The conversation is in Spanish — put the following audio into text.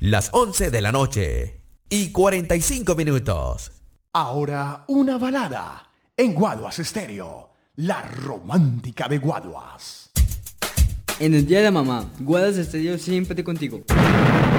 las 11 de la noche y 45 minutos. Ahora una balada en Guaduas Estéreo, la romántica de Guaduas. En el día de la mamá, Guaduas Estéreo siempre contigo.